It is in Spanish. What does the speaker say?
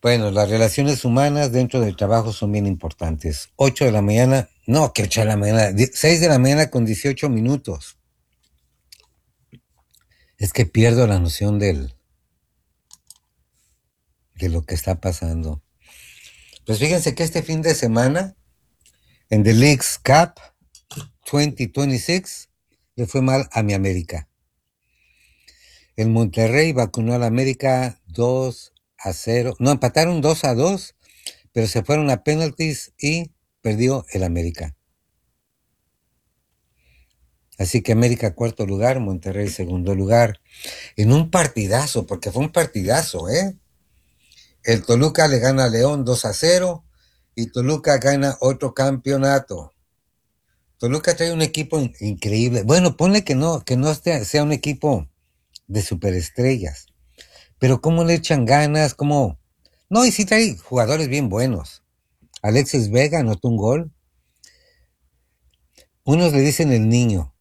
Bueno, las relaciones humanas dentro del trabajo son bien importantes. 8 de la mañana, no, que 8 de la mañana, 6 de la mañana con 18 minutos. Es que pierdo la noción de lo que está pasando. Pues fíjense que este fin de semana, en The Leagues Cup 2026, le fue mal a mi América. El Monterrey vacunó al América 2-0. No, empataron 2-2, pero se fueron a penalties y perdió el América. Así que América cuarto lugar, Monterrey segundo lugar. En un partidazo, porque fue un partidazo, ¿eh? El Toluca le gana a León 2-0 y Toluca gana otro campeonato. Toluca trae un equipo increíble. Bueno, ponle que no sea un equipo de superestrellas, pero cómo le echan ganas, cómo... No, y sí trae jugadores bien buenos. Alexis Vega anotó un gol. Unos le dicen el niño,